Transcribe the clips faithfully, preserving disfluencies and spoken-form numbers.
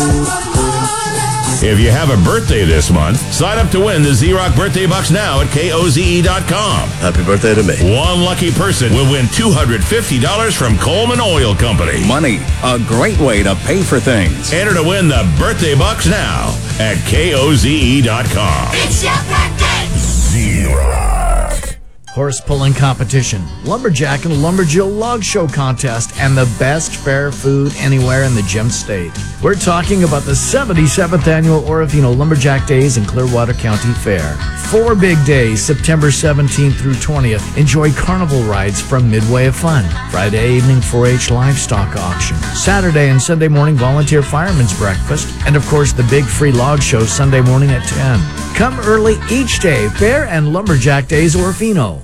If you have a birthday this month, sign up to win the Z-Rock Birthday Bucks now at K O Z E dot com. Happy birthday to me. One lucky person will win two hundred fifty dollars from Coleman Oil Company. Money, a great way to pay for things. Enter to win the Birthday Bucks now at K O Z E dot com. It's your birthday! Z-Rock. Horse pulling competition, Lumberjack and Lumberjill Log Show contest, and the best fair food anywhere in the Gem State. We're talking about the seventy-seventh Annual Orofino Lumberjack Days and Clearwater County Fair. Four big days, September seventeenth through twentieth. Enjoy carnival rides from Midway of Fun. Friday evening four H livestock auction. Saturday and Sunday morning volunteer fireman's breakfast. And of course the big free log show Sunday morning at ten. Come early each day, Fair and Lumberjack Days Orofino.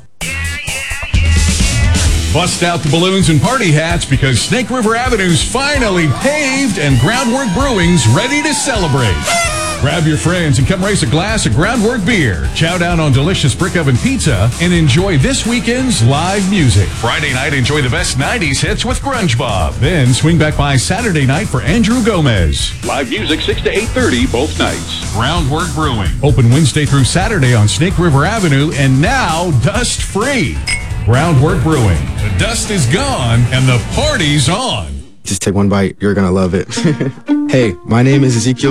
Bust out the balloons and party hats because Snake River Avenue's finally paved and Groundwork Brewing's ready to celebrate. Grab your friends and come raise a glass of Groundwork beer, chow down on delicious brick oven pizza, and enjoy this weekend's live music. Friday night, enjoy the best nineties hits with Grunge Bob. Then swing back by Saturday night for Andrew Gomez. Live music six to eight thirty both nights. Groundwork Brewing. Open Wednesday through Saturday on Snake River Avenue and now dust-free. Groundwork Brewing. The dust is gone and the party's on. Just take one bite. You're going to love it. Hey, my name is Ezekiel.